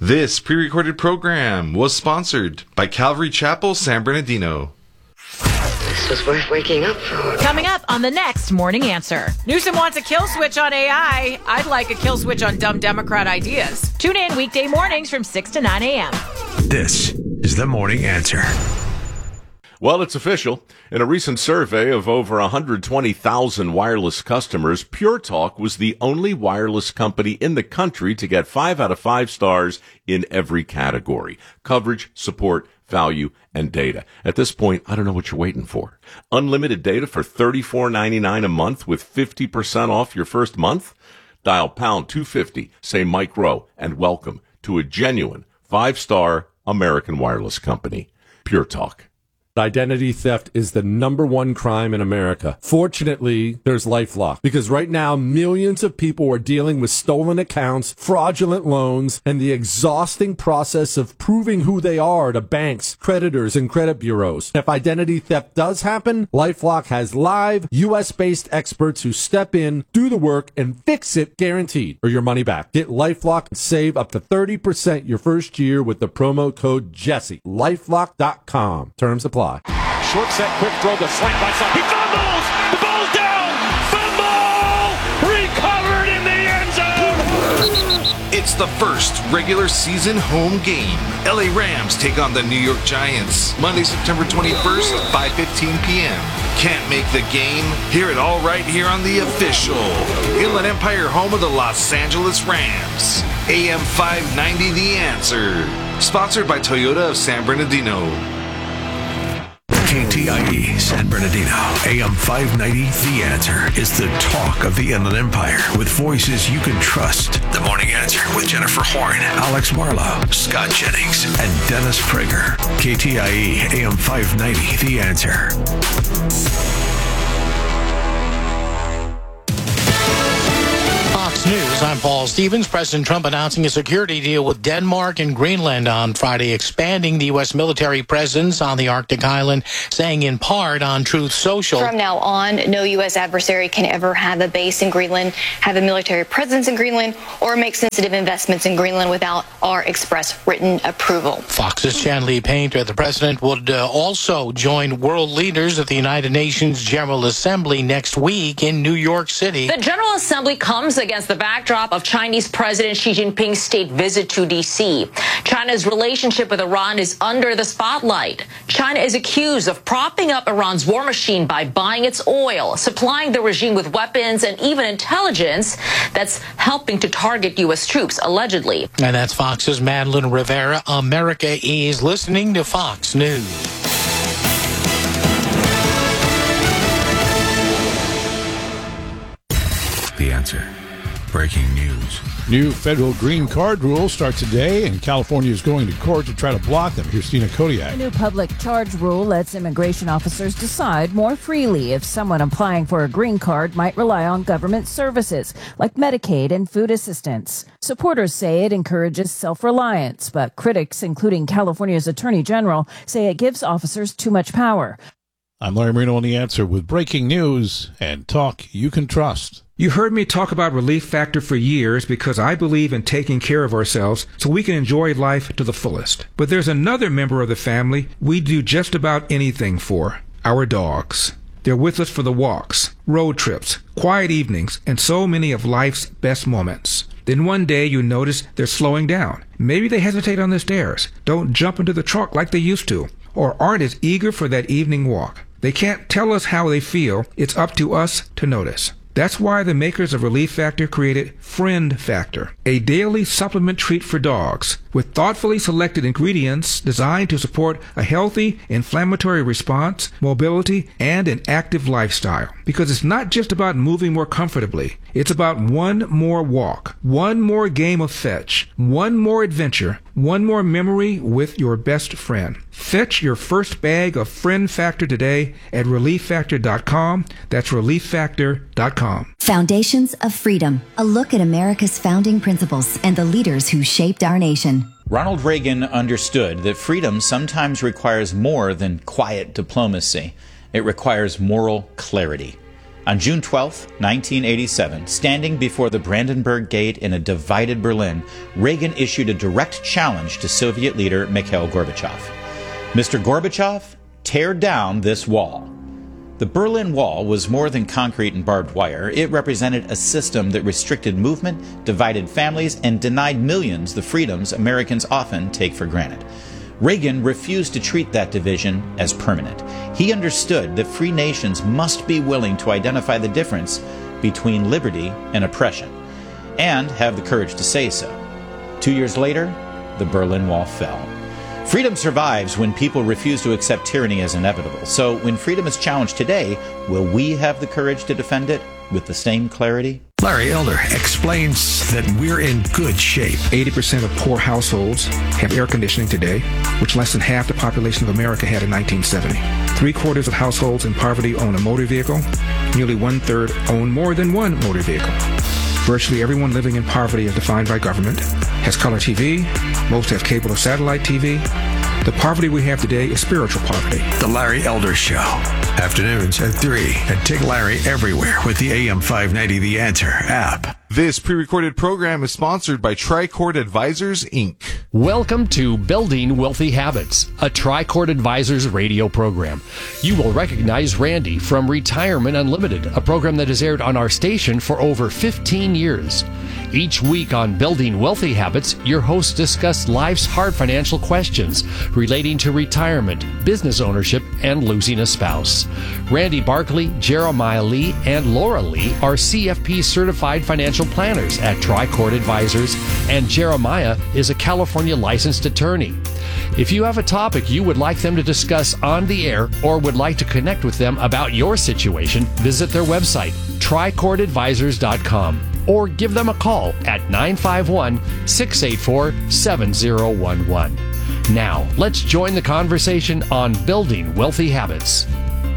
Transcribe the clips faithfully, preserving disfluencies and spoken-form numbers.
This pre-recorded program was sponsored by Calvary Chapel, San Bernardino. This was worth waking up for. Coming up on the next Morning Answer. Newsom wants a kill switch on A I. I'd like a kill switch on dumb Democrat ideas. Tune in weekday mornings from six to nine a.m. This is the Morning Answer. Well, it's official. In a recent survey of over one hundred twenty thousand wireless customers, Pure Talk was the only wireless company in the country to get five out of five stars in every category: coverage, support, value, and data. At this point, I don't know what you're waiting for. Unlimited data for thirty-four ninety-nine a month with fifty percent off your first month? Dial pound two fifty, say Mike Rowe, and welcome to a genuine five-star American wireless company. Pure Talk. Identity theft is the number one crime in America. Fortunately, there's LifeLock, because right now millions of people are dealing with stolen accounts, fraudulent loans, and the exhausting process of proving who they are to banks, creditors, and credit bureaus. If identity theft does happen, LifeLock has live U S-based experts who step in, do the work, and fix it guaranteed, or your money back. Get LifeLock and save up to thirty percent your first year with the promo code Jesse. LifeLock dot com. Terms apply. Short set, quick throw, the slant by side. He fumbles! The ball's down! Fumble! Recovered in the end zone! It's the first regular season home game. L A Rams take on the New York Giants. Monday, September twenty-first, five fifteen p.m. Can't make the game? Hear it all right here on the official Inland Empire, home of the Los Angeles Rams. A M five ninety The Answer. Sponsored by Toyota of San Bernardino. K T I E San Bernardino, A M five ninety, The Answer is the talk of the Inland Empire with voices you can trust. The Morning Answer with Jennifer Horn, Alex Marlowe, Scott Jennings, and Dennis Prager. K T I E, A M five ninety, The Answer. Fox News, I'm Paul Stevens. President Trump announcing a security deal with Denmark and Greenland on Friday, expanding the U S military presence on the Arctic island, saying in part on Truth Social. From now on, no U S adversary can ever have a base in Greenland, have a military presence in Greenland, or make sensitive investments in Greenland without our express written approval. Fox's Chanley Painter. The president would uh, also join world leaders at the United Nations General Assembly next week in New York City. The General Assembly comes against the backdrop of Chinese President Xi Jinping's state visit to D C. China's relationship with Iran is under the spotlight. China is accused of propping up Iran's war machine by buying its oil, supplying the regime with weapons and even intelligence that's helping to target U S troops, allegedly. And that's Fox's Madeline Rivera. America is listening to Fox News. The Answer. Breaking news. New federal green card rule starts today, and California is going to court to try to block them. Here's Tina Kodiak. A new public charge rule lets immigration officers decide more freely if someone applying for a green card might rely on government services like Medicaid and food assistance. Supporters say it encourages self-reliance, but critics, including California's Attorney General, say it gives officers too much power. I'm Larry Marino on The Answer with breaking news and talk you can trust. You heard me talk about Relief Factor for years because I believe in taking care of ourselves so we can enjoy life to the fullest. But there's another member of the family we do just about anything for: our dogs. They're with us for the walks, road trips, quiet evenings, and so many of life's best moments. Then one day you notice they're slowing down. Maybe they hesitate on the stairs, don't jump into the truck like they used to, or aren't as eager for that evening walk. They can't tell us how they feel. It's up to us to notice. That's why the makers of Relief Factor created Friend Factor, a daily supplement treat for dogs with thoughtfully selected ingredients designed to support a healthy inflammatory response, mobility, and an active lifestyle. Because it's not just about moving more comfortably. It's about one more walk, one more game of fetch, one more adventure, one more memory with your best friend. Fetch your first bag of Friend Factor today at relief factor dot com. That's relief factor dot com. Foundations of Freedom, a look at America's founding principles and the leaders who shaped our nation. Ronald Reagan understood that freedom sometimes requires more than quiet diplomacy. It requires moral clarity. On June twelfth, nineteen eighty-seven, standing before the Brandenburg Gate in a divided Berlin, Reagan issued a direct challenge to Soviet leader Mikhail Gorbachev. Mister Gorbachev, tear down this wall. The Berlin Wall was more than concrete and barbed wire. It represented a system that restricted movement, divided families, and denied millions the freedoms Americans often take for granted. Reagan refused to treat that division as permanent. He understood that free nations must be willing to identify the difference between liberty and oppression, and have the courage to say so. Two years later, the Berlin Wall fell. Freedom survives when people refuse to accept tyranny as inevitable. So when freedom is challenged today, will we have the courage to defend it with the same clarity? Larry Elder explains that we're in good shape. eighty percent of poor households have air conditioning today, which less than half the population of America had in nineteen seventy. Three quarters of households in poverty own a motor vehicle. Nearly one-third own more than one motor vehicle. Virtually everyone living in poverty as defined by government has color T V. Most have cable or satellite T V. The poverty we have today is spiritual poverty. The Larry Elder Show. Afternoons at three. And take Larry everywhere with the A M five ninety The Answer app. This pre-recorded program is sponsored by Tricord Advisors, Incorporated. Welcome to Building Wealthy Habits, a Tricord Advisors radio program. You will recognize Randy from Retirement Unlimited, a program that has aired on our station for over fifteen years. Each week on Building Wealthy Habits, your hosts discuss life's hard financial questions relating to retirement, business ownership, and losing a spouse. Randy Barkley, Jeremiah Lee, and Laura Lee are C F P certified financial planners at Tricord Advisors, and Jeremiah is a California licensed attorney. If you have a topic you would like them to discuss on the air or would like to connect with them about your situation, visit their website, tricord advisors dot com, or give them a call at nine five one, six eight four, seven zero one one. Now, let's join the conversation on Building Wealthy Habits.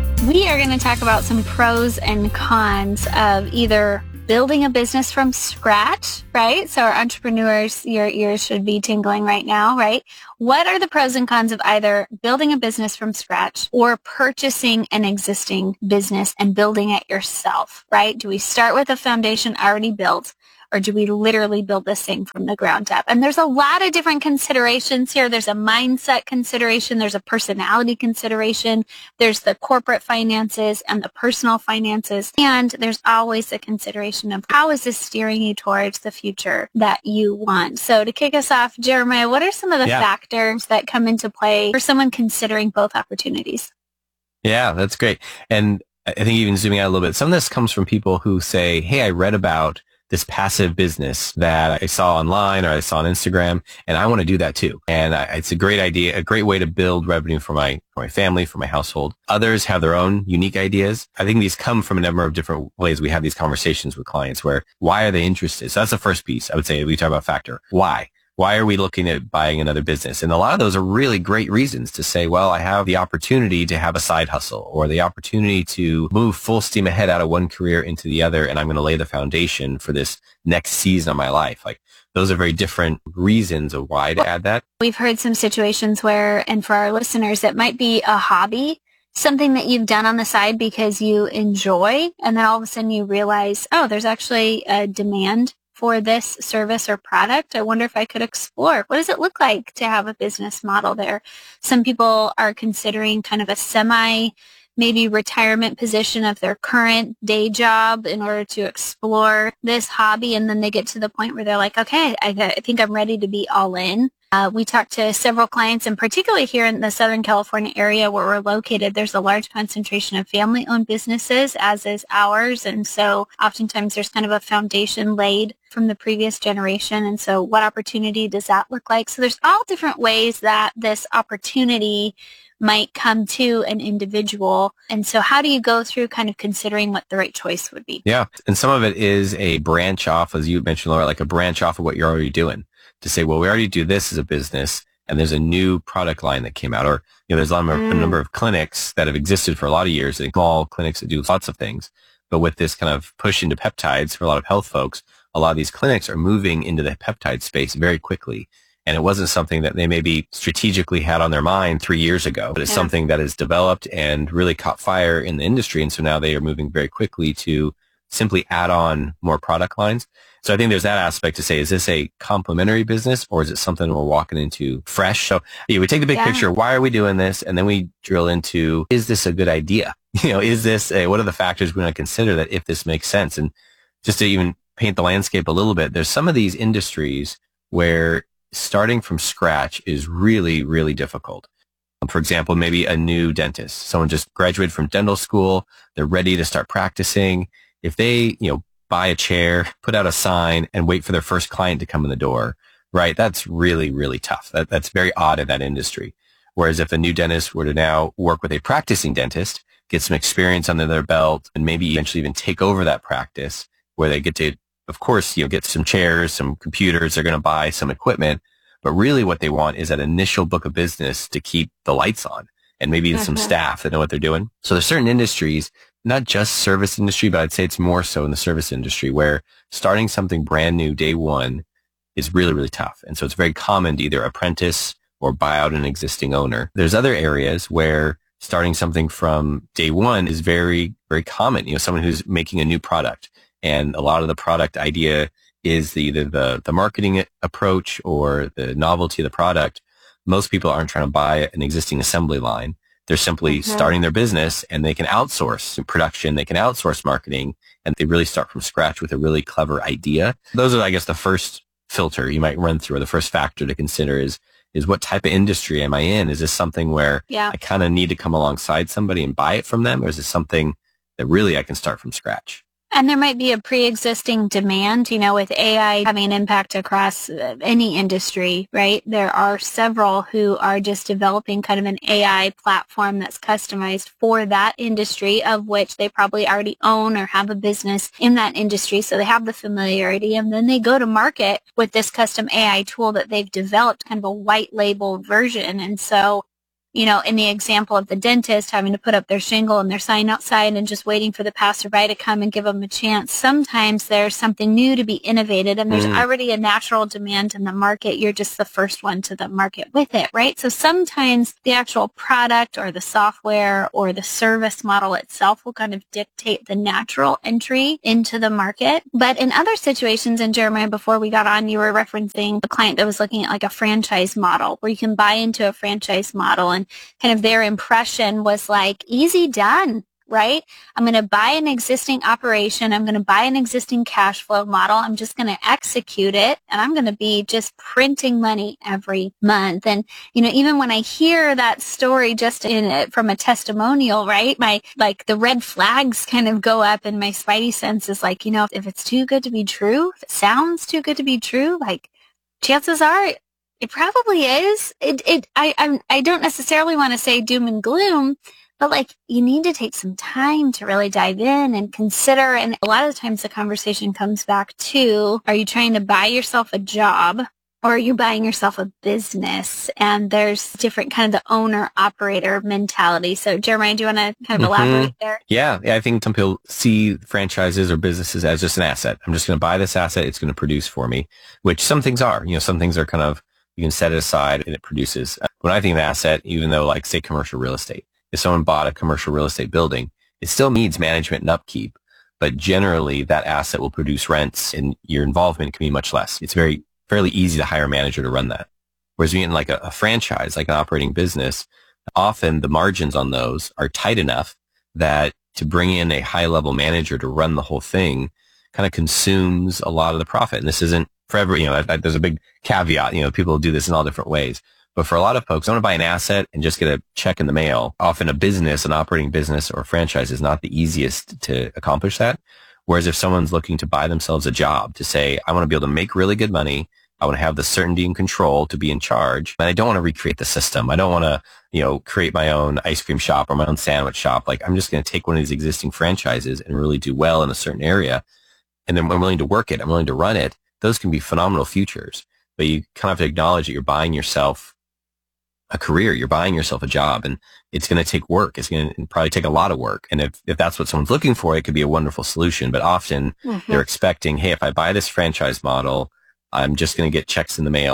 We are going to talk about some pros and cons of either building a business from scratch, right? So our entrepreneurs, your ears should be tingling right now, right? What are the pros and cons of either building a business from scratch or purchasing an existing business and building it yourself, right? Do we start with a foundation already built, or do we literally build this thing from the ground up? And there's a lot of different considerations here. There's a mindset consideration. There's a personality consideration. There's the corporate finances and the personal finances. And there's always a consideration of how is this steering you towards the future that you want. So to kick us off, Jeremiah, what are some of the yeah. factors that come into play for someone considering both opportunities? Yeah, that's great. And I think even zooming out a little bit, some of this comes from people who say, hey, I read about this passive business that I saw online or I saw on Instagram, and I want to do that too. And I, it's a great idea, a great way to build revenue for my for my family, for my household. Others have their own unique ideas. I think these come from a number of different ways. We have these conversations with clients where, why are they interested? So that's the first piece. I would say we talk about factor. Why? Why are we looking at buying another business? And a lot of those are really great reasons to say, well, I have the opportunity to have a side hustle or the opportunity to move full steam ahead out of one career into the other. And I'm going to lay the foundation for this next season of my life. Like those are very different reasons of why to add that. We've heard some situations where, and for our listeners, it might be a hobby, something that you've done on the side because you enjoy. And then all of a sudden you realize, oh, there's actually a demand for this service or product. I wonder if I could explore. What does it look like to have a business model there? Some people are considering kind of a semi, maybe retirement position of their current day job in order to explore this hobby. And then they get to the point where they're like, okay, I, I think I'm ready to be all in. Uh, we talked to several clients, and particularly here in the Southern California area where we're located, there's a large concentration of family-owned businesses, as is ours. And so oftentimes there's kind of a foundation laid from the previous generation. And so what opportunity does that look like? So there's all different ways that this opportunity might come to an individual. And so how do you go through kind of considering what the right choice would be? Yeah. And some of it is a branch off, as you mentioned, Laura, like a branch off of what you're already doing. To say, well, we already do this as a business, and there's a new product line that came out, or you know, there's a, mm. a number of clinics that have existed for a lot of years, small clinics that do lots of things. But with this kind of push into peptides for a lot of health folks, a lot of these clinics are moving into the peptide space very quickly. And it wasn't something that they maybe strategically had on their mind three years ago, but it's yeah. something that has developed and really caught fire in the industry. And so now they are moving very quickly to simply add on more product lines. So I think there's that aspect to say, is this a complementary business or is it something we're walking into fresh? So yeah, we take the big yeah. picture. Why are we doing this? And then we drill into, is this a good idea? You know, is this a, what are the factors we want to consider that if this makes sense? And just to even paint the landscape a little bit, there's some of these industries where starting from scratch is really, really difficult. Um, for example, maybe a new dentist, someone just graduated from dental school. They're ready to start practicing. If they, you know, buy a chair, put out a sign and wait for their first client to come in the door, right? That's really, really tough. That, that's very odd in that industry. Whereas if a new dentist were to now work with a practicing dentist, get some experience under their belt and maybe eventually even take over that practice where they get to, of course, you know, get some chairs, some computers, they're going to buy some equipment. But really what they want is that initial book of business to keep the lights on and maybe mm-hmm. some staff that know what they're doing. So there's certain industries, not just service industry, but I'd say it's more so in the service industry where starting something brand new day one is really, really tough. And so it's very common to either apprentice or buy out an existing owner. There's other areas where starting something from day one is very, very common. You know, someone who's making a new product and a lot of the product idea is either the, the marketing approach or the novelty of the product. Most people aren't trying to buy an existing assembly line. They're simply mm-hmm. starting their business and they can outsource production. They can outsource marketing and they really start from scratch with a really clever idea. Those are, I guess, the first filter you might run through or the first factor to consider is, is what type of industry am I in? Is this something where yeah. I kind of need to come alongside somebody and buy it from them? Or is this something that really I can start from scratch? And there might be a pre-existing demand, you know, with A I having an impact across any industry, right? There are several who are just developing kind of an A I platform that's customized for that industry, of which they probably already own or have a business in that industry. So they have the familiarity, and then they go to market with this custom A I tool that they've developed, kind of a white label version. And so, you know, in the example of the dentist having to put up their shingle and their sign outside and just waiting for the passerby to come and give them a chance, sometimes there's something new to be innovated and there's mm. already a natural demand in the market. You're just the first one to the market with it, right? So sometimes the actual product or the software or the service model itself will kind of dictate the natural entry into the market. But in other situations, and Jeremiah, before we got on, you were referencing a client that was looking at like a franchise model where you can buy into a franchise model, and kind of their impression was like, easy done, right? I'm going to buy an existing operation. I'm going to buy an existing cash flow model. I'm just going to execute it, and I'm going to be just printing money every month. And, you know, even when I hear that story just in it from a testimonial, right, my, like the red flags kind of go up and my spidey sense is like, you know, if it's too good to be true, if it sounds too good to be true, like chances are it probably is. It, it, I, I'm, I don't necessarily want to say doom and gloom, but like you need to take some time to really dive in and consider. And a lot of times the conversation comes back to, are you trying to buy yourself a job or are you buying yourself a business? And there's different kind of the owner operator mentality. So Jeremiah, do you want to kind of mm-hmm. elaborate there? Yeah. Yeah. I think some people see franchises or businesses as just an asset. I'm just going to buy this asset. It's going to produce for me, which some things are, you know, some things are kind of, you can set it aside and it produces. When I think of asset, even though like say commercial real estate, if someone bought a commercial real estate building, it still needs management and upkeep, but generally that asset will produce rents and your involvement can be much less. It's very, fairly easy to hire a manager to run that. Whereas when you're in like a, a franchise, like an operating business, often the margins on those are tight enough that to bring in a high level manager to run the whole thing kind of consumes a lot of the profit. And this isn't for every, you know, there's a big caveat, you know, people do this in all different ways. But for a lot of folks, I want to buy an asset and just get a check in the mail. Often a business, an operating business or franchise is not the easiest to accomplish that. Whereas if someone's looking to buy themselves a job to say, I want to be able to make really good money. I want to have the certainty and control to be in charge. And I don't want to recreate the system. I don't want to, you know, create my own ice cream shop or my own sandwich shop. Like I'm just going to take one of these existing franchises and really do well in a certain area. And then I'm willing to work it. I'm willing to run it. Those can be phenomenal futures, but you kind of have to acknowledge that you're buying yourself a career, you're buying yourself a job, and it's going to take work. It's going to probably take a lot of work. And if, if that's what someone's looking for, it could be a wonderful solution. But often mm-hmm. they're expecting, hey, if I buy this franchise model, I'm just going to get checks in the mail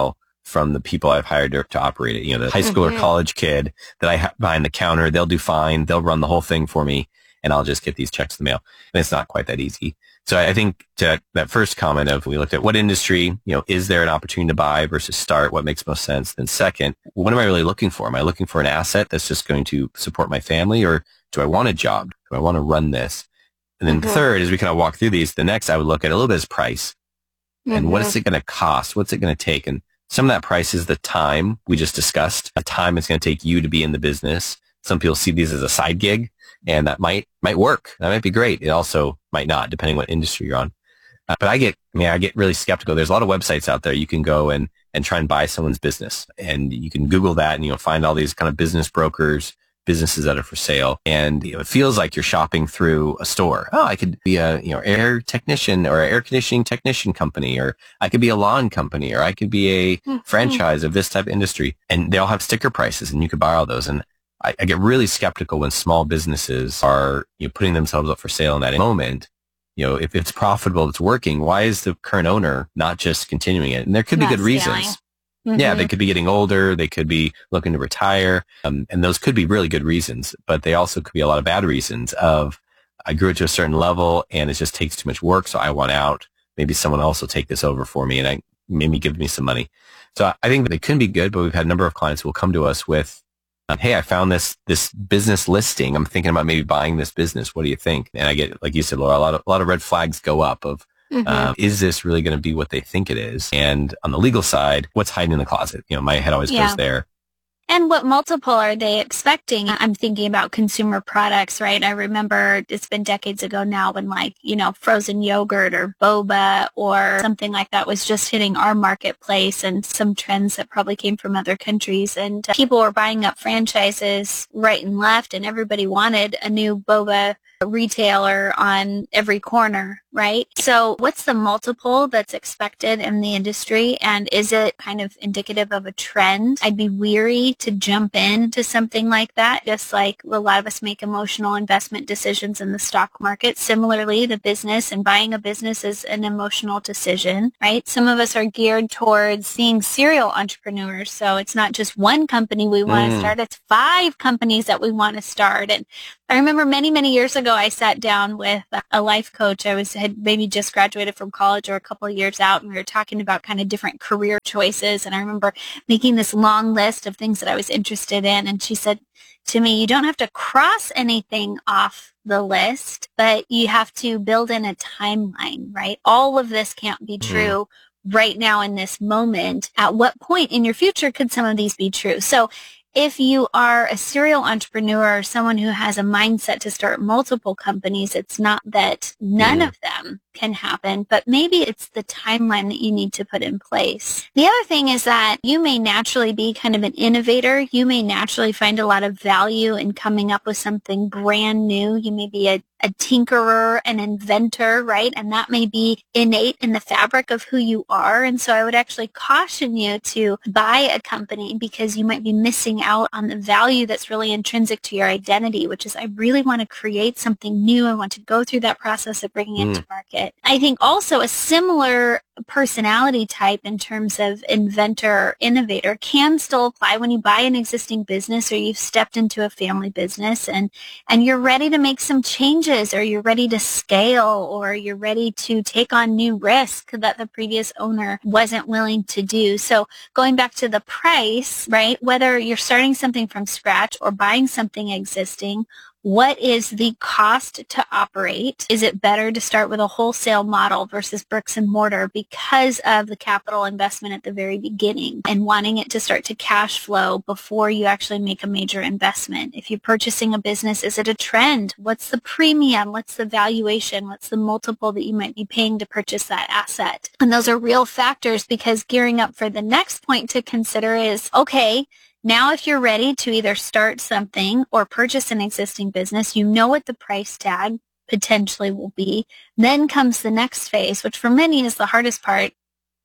from the people I've hired to, to operate it. You know, the high school mm-hmm. or college kid that I have behind the counter, they'll do fine. They'll run the whole thing for me, and I'll just get these checks in the mail. And it's not quite that easy. So I think to that first comment of we looked at what industry, you know, is there an opportunity to buy versus start? What makes most sense? Then second, what am I really looking for? Am I looking for an asset that's just going to support my family, or do I want a job? Do I want to run this? And then mm-hmm. third, as we kind of walk through these, the next I would look at a little bit is price. Mm-hmm. And what is it going to cost? What's it going to take? And some of that price is the time we just discussed. The time it's going to take you to be in the business. Some people see these as a side gig, and that might might work. That might be great. It also might not, depending what industry you're on. Uh, but I get, I mean, I get really skeptical. There's a lot of websites out there you can go and and try and buy someone's business, and you can Google that, and you'll find all these kind of business brokers, businesses that are for sale, and you know, it feels like you're shopping through a store. Oh, I could be a you know air technician or an air conditioning technician company, or I could be a lawn company, or I could be a mm-hmm. franchise of this type of industry, and they all have sticker prices, and you could buy all those. And I, I get really skeptical when small businesses are you know, putting themselves up for sale in that moment. You know, if it's profitable, it's working, why is the current owner not just continuing it? And there could not be good scaling. reasons. Mm-hmm. Yeah, they could be getting older. They could be looking to retire. Um, and those could be really good reasons, but they also could be a lot of bad reasons of, I grew it to a certain level and it just takes too much work, so I want out. Maybe someone else will take this over for me and I maybe give me some money. So I think they can be good, but we've had a number of clients who will come to us with, um, hey, I found this this business listing. I'm thinking about maybe buying this business. What do you think? And I get, like you said, Laura, a lot of, a lot of red flags go up of, Mm-hmm. Um, is this really going to be what they think it is? And on the legal side, what's hiding in the closet? You know, my head always yeah. goes there. And what multiple are they expecting? I'm thinking about consumer products, right? I remember it's been decades ago now when like, you know, frozen yogurt or boba or something like that was just hitting our marketplace, and some trends that probably came from other countries. And uh, people were buying up franchises right and left, and everybody wanted a new boba retailer on every corner, right? So what's the multiple that's expected in the industry, and is it kind of indicative of a trend? I'd be weary to jump into something like that, just like a lot of us make emotional investment decisions in the stock market. Similarly, the business and buying a business is an emotional decision, right? Some of us are geared towards being serial entrepreneurs, so it's not just one company we want to mm. start, it's five companies that we want to start. And I remember many, many years ago, I sat down with a life coach. I was had maybe just graduated from college or a couple of years out, and we were talking about kind of different career choices. And I remember making this long list of things that I was interested in. And she said to me, you don't have to cross anything off the list, but you have to build in a timeline, right? All of this can't be true mm. right now in this moment. At what point in your future could some of these be true? So if you are a serial entrepreneur or someone who has a mindset to start multiple companies, it's not that none mm. of them can happen, but maybe it's the timeline that you need to put in place. The other thing is that you may naturally be kind of an innovator. You may naturally find a lot of value in coming up with something brand new. You may be a, a tinkerer, an inventor, right? And that may be innate in the fabric of who you are. And so I would actually caution you to buy a company, because you might be missing out on the value that's really intrinsic to your identity, which is I really want to create something new. I want to go through that process of bringing mm. it to market. I think also a similar personality type in terms of inventor or innovator can still apply when you buy an existing business or you've stepped into a family business and, and you're ready to make some changes, or you're ready to scale, or you're ready to take on new risk that the previous owner wasn't willing to do. So going back to the price, right, whether you're starting something from scratch or buying something existing, what is the cost to operate? Is it better to start with a wholesale model versus bricks and mortar because of the capital investment at the very beginning and wanting it to start to cash flow before you actually make a major investment? If you're purchasing a business, is it a trend? What's the premium? What's the valuation? What's the multiple that you might be paying to purchase that asset? And those are real factors, because gearing up for the next point to consider is, okay, now, if you're ready to either start something or purchase an existing business, you know what the price tag potentially will be. Then comes the next phase, which for many is the hardest part.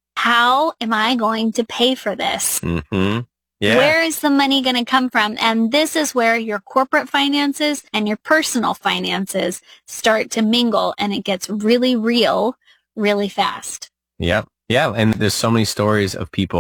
How am I going to pay for this? Mm-hmm. Yeah. Where is the money going to come from? And this is where your corporate finances and your personal finances start to mingle, and it gets really real really fast. Yeah. Yeah. And there's so many stories of people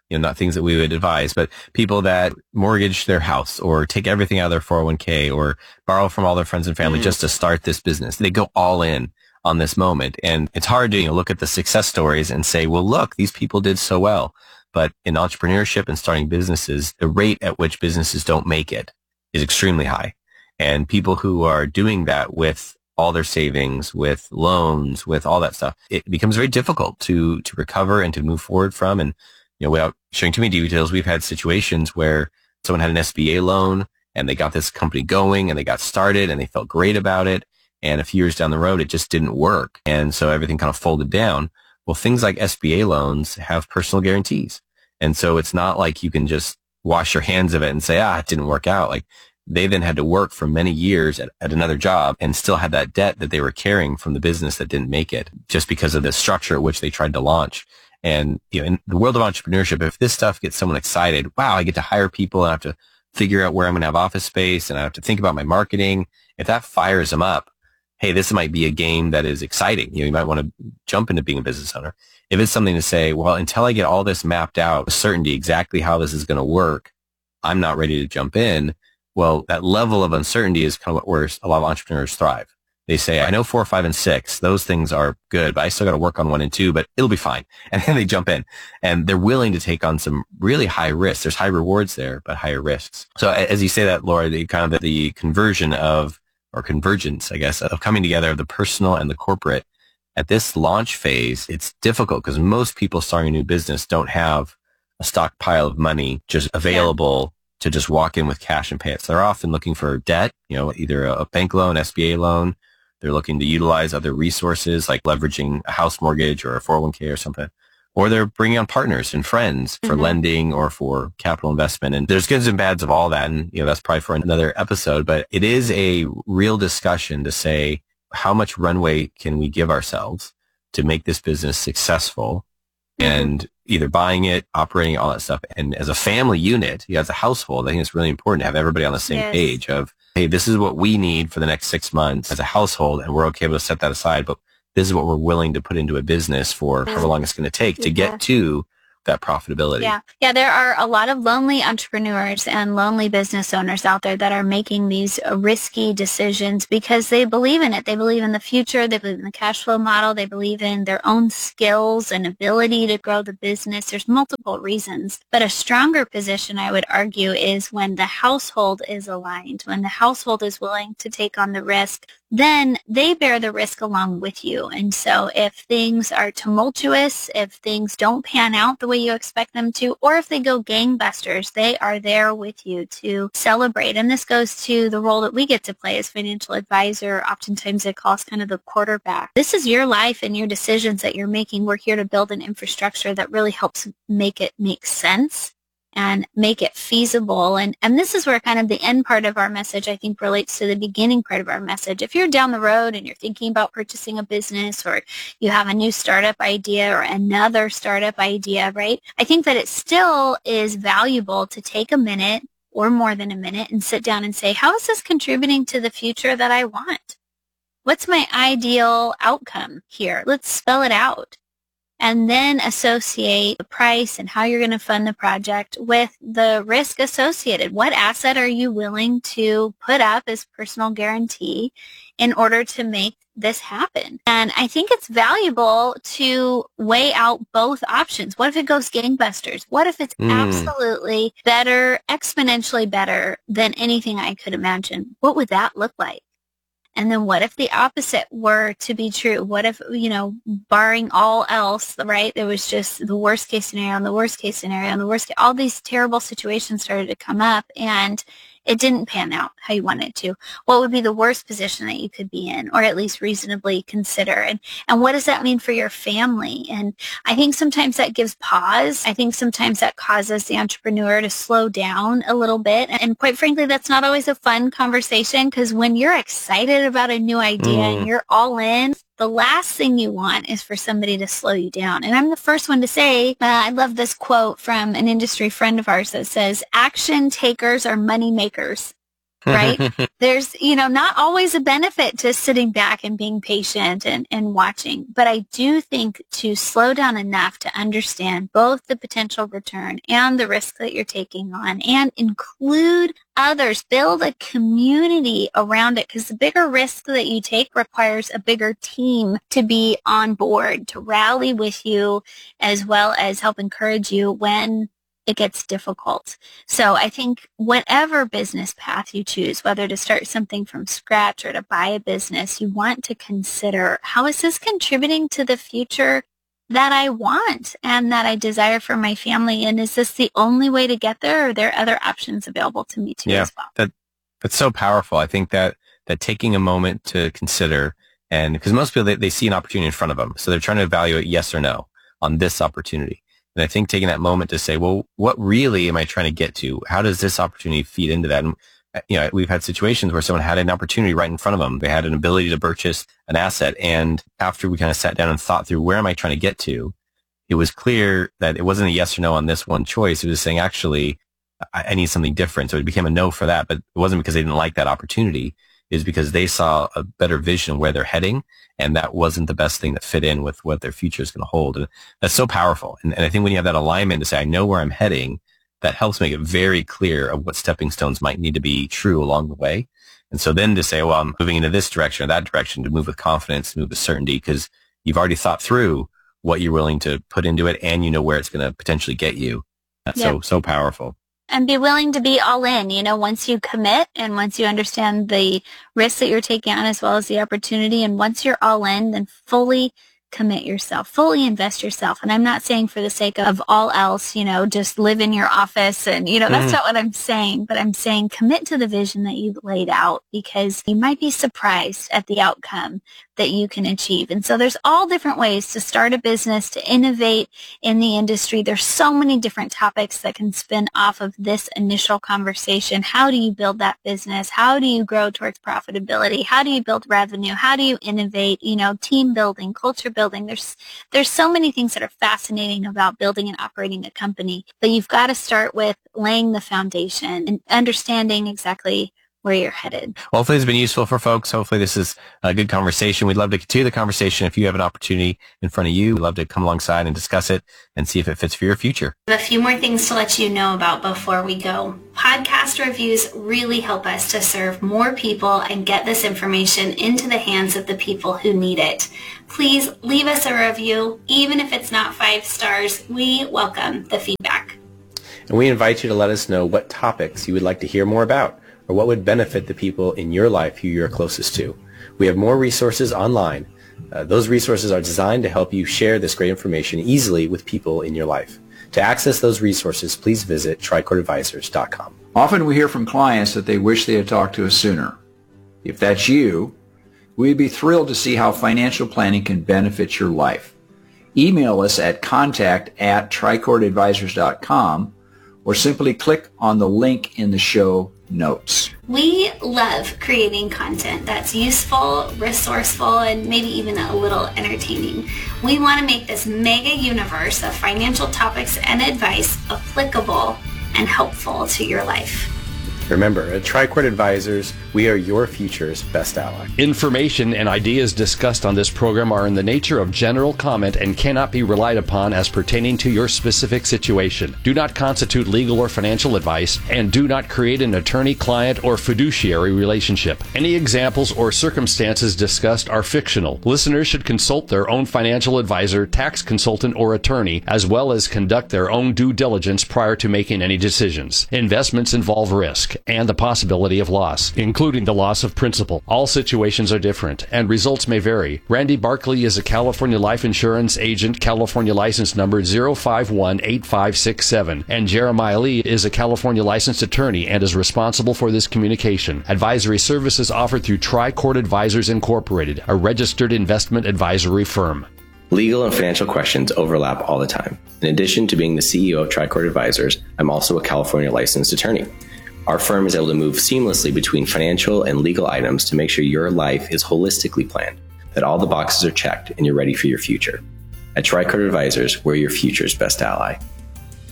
you know, not things that we would advise, but people that mortgage their house or take everything out of their four oh one k or borrow from all their friends and family mm. just to start this business. They go all in on this moment. And it's hard to, you know, look at the success stories and say, well, look, these people did so well. But in entrepreneurship and starting businesses, the rate at which businesses don't make it is extremely high. And people who are doing that with all their savings, with loans, with all that stuff, it becomes very difficult to, to recover and to move forward from. And, you know, without sharing too many details, we've had situations where someone had an S B A loan and they got this company going and they got started and they felt great about it. And a few years down the road, it just didn't work. And so everything kind of folded down. Well, things like S B A loans have personal guarantees. And so it's not like you can just wash your hands of it and say, ah, it didn't work out. Like they then had to work for many years at, at another job and still had that debt that they were carrying from the business that didn't make it just because of the structure at which they tried to launch. And, you know, in the world of entrepreneurship, if this stuff gets someone excited, wow, I get to hire people and I have to figure out where I'm going to have office space and I have to think about my marketing. If that fires them up, hey, this might be a game that is exciting. You know, you might want to jump into being a business owner. If it's something to say, well, until I get all this mapped out with certainty exactly how this is going to work, I'm not ready to jump in. Well, that level of uncertainty is kind of where a lot of entrepreneurs thrive. They say, I know four, five, and six, those things are good, but I still got to work on one and two, but it'll be fine. And then they jump in and they're willing to take on some really high risks. There's high rewards there, but higher risks. So as you say that, Laura, the kind of the conversion of, or convergence, I guess, of coming together of the personal and the corporate at this launch phase, it's difficult because most people starting a new business don't have a stockpile of money just available yeah. to just walk in with cash and pay it. So they're often looking for debt, you know, either a bank loan, S B A loan. They're looking to utilize other resources like leveraging a house mortgage or a four oh one k or something. Or they're bringing on partners and friends for mm-hmm. lending or for capital investment. And there's goods and bads of all that. And, you know, that's probably for another episode. But it is a real discussion to say, how much runway can we give ourselves to make this business successful mm-hmm. and either buying it, operating all that stuff. And as a family unit, you know, as a household, I think it's really important to have everybody on the same yes. page of, hey, this is what we need for the next six months as a household. And we're okay to set that aside. But this is what we're willing to put into a business for however long it's going to take to get to that profitability. Yeah. Yeah. There are a lot of lonely entrepreneurs and lonely business owners out there that are making these risky decisions because they believe in it. They believe in the future. They believe in the cash flow model. They believe in their own skills and ability to grow the business. There's multiple reasons, but a stronger position, I would argue, is when the household is aligned, when the household is willing to take on the risk, then they bear the risk along with you. And so if things are tumultuous, if things don't pan out the way you expect them to, or if they go gangbusters, they are there with you to celebrate. And this goes to the role that we get to play as financial advisor. Oftentimes they call us kind of the quarterback. This is your life and your decisions that you're making. We're here to build an infrastructure that really helps make it make sense and make it feasible. And, and this is where kind of the end part of our message, I think, relates to the beginning part of our message. If you're down the road and you're thinking about purchasing a business or you have a new startup idea or another startup idea, right? I think that it still is valuable to take a minute or more than a minute and sit down and say, how is this contributing to the future that I want? What's my ideal outcome here? Let's spell it out. And then associate the price and how you're going to fund the project with the risk associated. What asset are you willing to put up as personal guarantee in order to make this happen? And I think it's valuable to weigh out both options. What if it goes gangbusters? What if it's mm. absolutely better, exponentially better than anything I could imagine? What would that look like? And then what if the opposite were to be true? What if, you know, barring all else, right, there was just the worst case scenario and the worst case scenario and the worst case, all these terrible situations started to come up and it didn't pan out how you wanted it to. What would be the worst position that you could be in, or at least reasonably consider? And, and what does that mean for your family? And I think sometimes that gives pause. I think sometimes that causes the entrepreneur to slow down a little bit. And quite frankly, that's not always a fun conversation, because when you're excited about a new idea mm. and you're all in, the last thing you want is for somebody to slow you down. And I'm the first one to say, uh, I love this quote from an industry friend of ours that says, action takers are money makers. right? There's, you know, not always a benefit to sitting back and being patient and, and watching. But I do think to slow down enough to understand both the potential return and the risk that you're taking on and include others, build a community around it, because the bigger risk that you take requires a bigger team to be on board, to rally with you, as well as help encourage you when it gets difficult. So I think whatever business path you choose, whether to start something from scratch or to buy a business, you want to consider, how is this contributing to the future that I want and that I desire for my family? And is this the only way to get there, or are there other options available to me too yeah, as well? That, that's so powerful. I think that, that taking a moment to consider, and because most people, they, they see an opportunity in front of them, so they're trying to evaluate yes or no on this opportunity. And I think taking that moment to say, well, what really am I trying to get to? How does this opportunity feed into that? And, you know, we've had situations where someone had an opportunity right in front of them. They had an ability to purchase an asset. And after we kind of sat down and thought through, where am I trying to get to? It was clear that it wasn't a yes or no on this one choice. It was saying, actually, I, I need something different. So it became a no for that. But it wasn't because they didn't like that opportunity. It was because they saw a better vision of where they're heading. And that wasn't the best thing that fit in with what their future is going to hold. And that's so powerful. And, and I think when you have that alignment to say, I know where I'm heading, that helps make it very clear of what stepping stones might need to be true along the way. And so then to say, well, I'm moving into this direction or that direction, to move with confidence, move with certainty, because you've already thought through what you're willing to put into it, and you know where it's going to potentially get you. That's yep. so, so powerful. And be willing to be all in, you know, once you commit and once you understand the risks that you're taking on as well as the opportunity. And once you're all in, then fully commit yourself, fully invest yourself. And I'm not saying for the sake of all else, you know, just live in your office and, you know, that's mm. not what I'm saying, but I'm saying commit to the vision that you've laid out, because you might be surprised at the outcome that you can achieve. And so there's all different ways to start a business, to innovate in the industry. There's so many different topics that can spin off of this initial conversation. How do you build that business? How do you grow towards profitability? How do you build revenue? How do you innovate? You know, team building, culture building. There's, there's so many things that are fascinating about building and operating a company, but you've got to start with laying the foundation and understanding exactly where you're headed. Well, hopefully it's been useful for folks. Hopefully this is a good conversation. We'd love to continue the conversation. If you have an opportunity in front of you, we'd love to come alongside and discuss it and see if it fits for your future. A few more things to let you know about before we go. Podcast reviews really help us to serve more people and get this information into the hands of the people who need it. Please leave us a review. Even if it's not five stars, we welcome the feedback. And we invite you to let us know what topics you would like to hear more about, or what would benefit the people in your life who you're closest to. We have more resources online. Uh, those resources are designed to help you share this great information easily with people in your life. To access those resources, please visit tricord advisors dot com. Often we hear from clients that they wish they had talked to us sooner. If that's you, we'd be thrilled to see how financial planning can benefit your life. Email us at contact at tricord advisors dot com, or simply click on the link in the show notes. We love creating content that's useful, resourceful, and maybe even a little entertaining. We want to make this mega universe of financial topics and advice applicable and helpful to your life. Remember, at Tricord Advisors, we are your future's best ally. Information and ideas discussed on this program are in the nature of general comment and cannot be relied upon as pertaining to your specific situation. Do not constitute legal or financial advice, and do not create an attorney-client or fiduciary relationship. Any examples or circumstances discussed are fictional. Listeners should consult their own financial advisor, tax consultant, or attorney, as well as conduct their own due diligence prior to making any decisions. Investments involve risk and the possibility of loss, including the loss of principal. All situations are different, and results may vary. Randy Barkley is a California life insurance agent, California license number zero five one eight five six seven, and Jeremiah Lee is a California licensed attorney and is responsible for this communication. Advisory services offered through Tricord Advisors Incorporated, a registered investment advisory firm. Legal and financial questions overlap all the time. In addition to being the C E O of Tricord Advisors, I'm also a California licensed attorney. Our firm is able to move seamlessly between financial and legal items to make sure your life is holistically planned, that all the boxes are checked, and you're ready for your future. At Tricord Advisors, we're your future's best ally.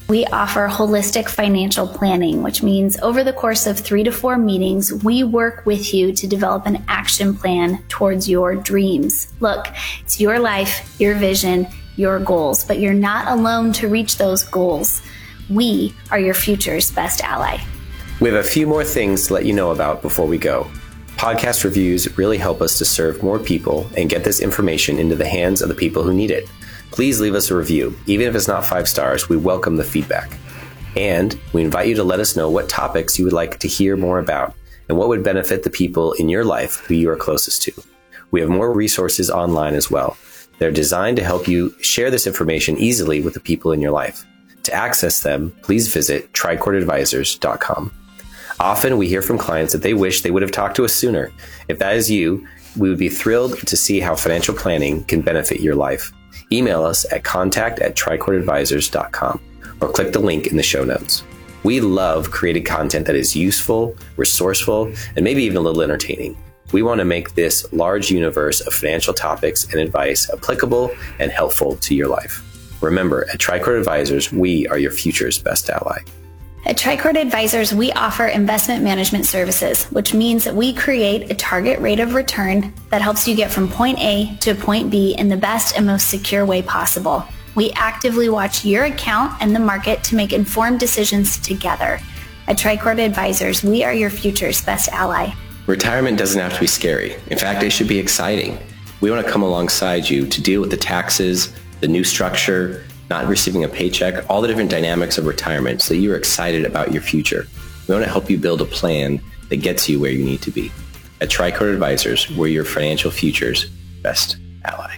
We offer holistic financial planning, which means over the course of three to four meetings, we work with you to develop an action plan towards your dreams. Look, it's your life, your vision, your goals, but you're not alone to reach those goals. We are your future's best ally. We have a few more things to let you know about before we go. Podcast reviews really help us to serve more people and get this information into the hands of the people who need it. Please leave us a review. Even if it's not five stars, we welcome the feedback. And we invite you to let us know what topics you would like to hear more about and what would benefit the people in your life who you are closest to. We have more resources online as well. They're designed to help you share this information easily with the people in your life. To access them, please visit tricord advisors dot com. Often we hear from clients that they wish they would have talked to us sooner. If that is you, we would be thrilled to see how financial planning can benefit your life. Email us at contact at tricord advisors dot com or click the link in the show notes. We love creating content that is useful, resourceful, and maybe even a little entertaining. We want to make this large universe of financial topics and advice applicable and helpful to your life. Remember, at Tricord Advisors, we are your future's best ally. At Tricord Advisors, we offer investment management services, which means that we create a target rate of return that helps you get from point A to point B in the best and most secure way possible. We actively watch your account and the market to make informed decisions together. At Tricord Advisors, we are your future's best ally. Retirement doesn't have to be scary. In fact, it should be exciting. We want to come alongside you to deal with the taxes, the new structure, not receiving a paycheck, all the different dynamics of retirement so you're excited about your future. We want to help you build a plan that gets you where you need to be. At Tricord Advisors, we're your financial future's best ally.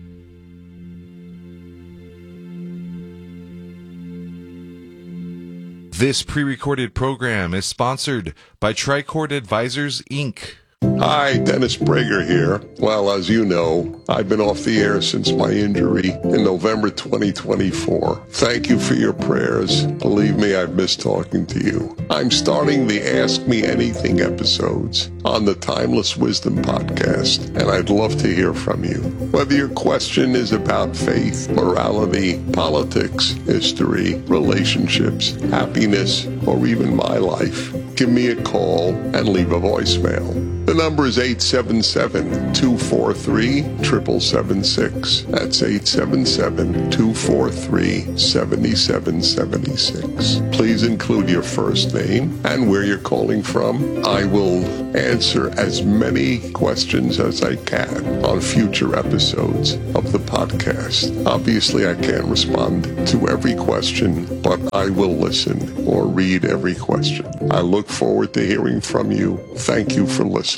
This pre-recorded program is sponsored by Tricord Advisors, Incorporated. Hi, Dennis Prager here. Well, as you know, I've been off the air since my injury in November twenty twenty-four. Thank you for your prayers. Believe me, I've missed talking to you. I'm starting the Ask Me Anything episodes on the Timeless Wisdom podcast, and I'd love to hear from you. Whether your question is about faith, morality, politics, history, relationships, happiness, or even my life, give me a call and leave a voicemail. The number is eight seven seven, two four three, seven seven seven six. That's eight seven seven, two four three, seven seven seven six. Please include your first name and where you're calling from. I will answer as many questions as I can on future episodes of the podcast. Obviously, I can't respond to every question, but I will listen or read every question. I look forward to hearing from you. Thank you for listening.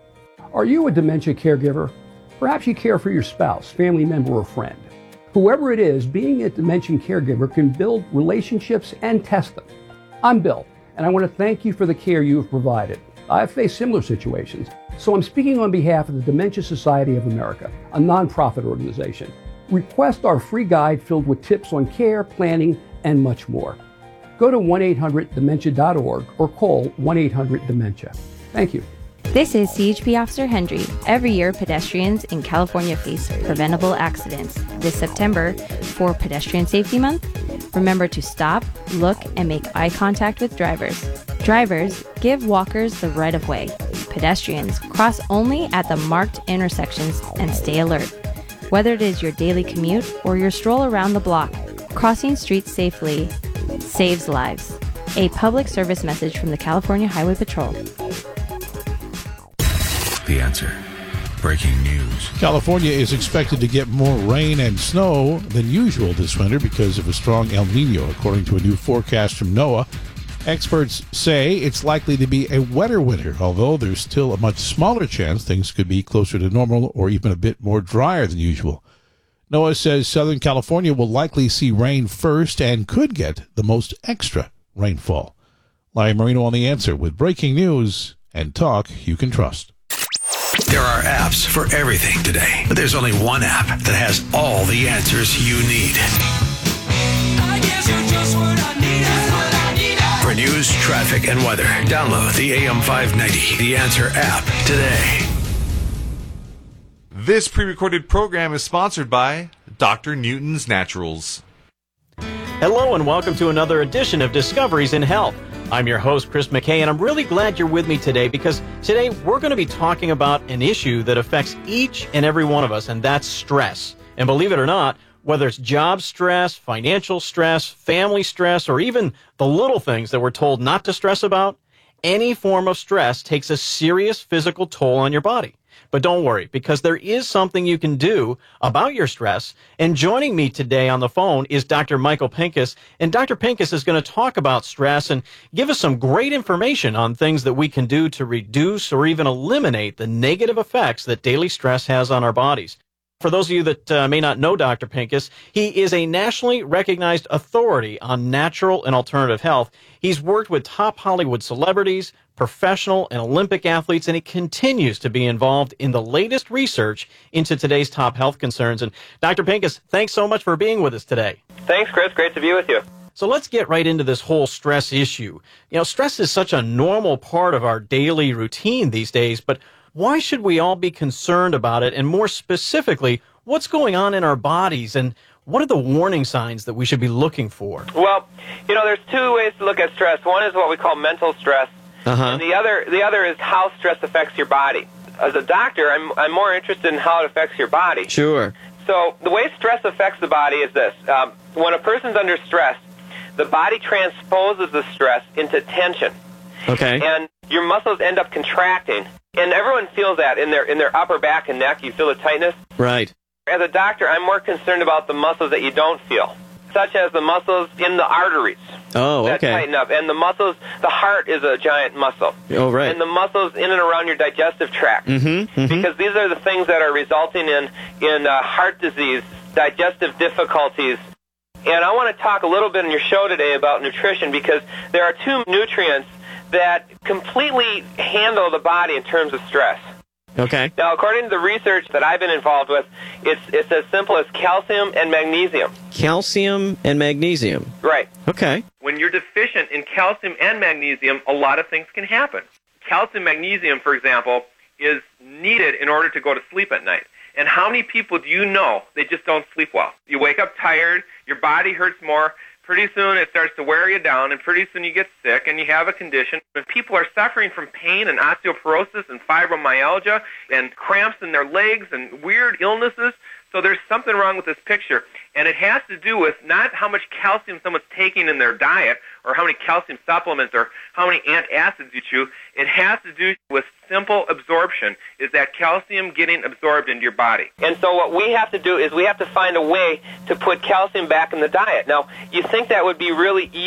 Are you a dementia caregiver? Perhaps you care for your spouse, family member, or friend. Whoever it is, being a dementia caregiver can build relationships and test them. I'm Bill, and I want to thank you for the care you have provided. I've faced similar situations, so I'm speaking on behalf of the Dementia Society of America, a nonprofit organization. Request our free guide filled with tips on care, planning, and much more. Go to one eight hundred dementia dot org or call one eight hundred dementia. Thank you. This is C H P Officer Hendry. Every year, pedestrians in California face preventable accidents. This September, for Pedestrian Safety Month, remember to stop, look, and make eye contact with drivers. Drivers, give walkers the right of way. Pedestrians, cross only at the marked intersections and stay alert. Whether it is your daily commute or your stroll around the block, crossing streets safely saves lives. A public service message from the California Highway Patrol. The Answer. Breaking news. California is expected to get more rain and snow than usual this winter because of a strong El Nino, according to a new forecast from NOAA. Experts say it's likely to be a wetter winter, although there's still a much smaller chance things could be closer to normal or even a bit more drier than usual. NOAA says Southern California will likely see rain first and could get the most extra rainfall. Larry Marino on The Answer with breaking news and talk you can trust. There are apps for everything today, but there's only one app that has all the answers you need. I guess you're just what I need. That's what I need. For news, traffic, and weather, download the A M five ninety The Answer app today. This pre-recorded program is sponsored by Doctor Newton's Naturals. Hello and welcome to another edition of Discoveries in Health. I'm your host, Chris McKay, and I'm really glad you're with me today because today we're going to be talking about an issue that affects each and every one of us, and that's stress. And believe it or not, whether it's job stress, financial stress, family stress, or even the little things that we're told not to stress about, any form of stress takes a serious physical toll on your body. But don't worry, because there is something you can do about your stress. And joining me today on the phone is Doctor Michael Pinkus. And Doctor Pinkus is going to talk about stress and give us some great information on things that we can do to reduce or even eliminate the negative effects that daily stress has on our bodies. For those of you that uh, may not know Doctor Pinkus, he is a nationally recognized authority on natural and alternative health. He's worked with top Hollywood celebrities, professional and Olympic athletes, and he continues to be involved in the latest research into today's top health concerns. And Doctor Pinkus, thanks so much for being with us today. Thanks, Chris. Great to be with you. So let's get right into this whole stress issue. You know, stress is such a normal part of our daily routine these days, but why should we all be concerned about it? And more specifically, what's going on in our bodies and what are the warning signs that we should be looking for? Well, you know, there's two ways to look at stress. One is what we call mental stress, uh-huh. and the other the other is how stress affects your body. As a doctor, I'm I'm more interested in how it affects your body. Sure. So the way stress affects the body is this. Um, when a person's under stress, the body transposes the stress into tension. Okay. And your muscles end up contracting. And everyone feels that in their in their upper back and neck. You feel the tightness. Right. As a doctor, I'm more concerned about the muscles that you don't feel, such as the muscles in the arteries. Oh, that okay. tighten up. And the muscles, the heart is a giant muscle. Oh, right. And the muscles in and around your digestive tract. Mm-hmm, mm-hmm. Because these are the things that are resulting in, in uh, heart disease, digestive difficulties. And I want to talk a little bit in your show today about nutrition because there are two nutrients that completely handle the body in terms of stress. Okay. Now, according to the research that I've been involved with, it's it's as simple as calcium and magnesium. Calcium and magnesium. Right. Okay. When you're deficient in calcium and magnesium, a lot of things can happen. Calcium, magnesium, for example, is needed in order to go to sleep at night. And how many people do you know they just don't sleep well? You wake up tired, your body hurts more. Pretty soon it starts to wear you down, and pretty soon you get sick and you have a condition. And people are suffering from pain and osteoporosis and fibromyalgia and cramps in their legs and weird illnesses. So there's something wrong with this picture. And it has to do with not how much calcium someone's taking in their diet or how many calcium supplements or how many antacids you chew. It has to do with simple absorption, is that calcium getting absorbed into your body. And so what we have to do is we have to find a way to put calcium back in the diet. Now, you think that would be really easy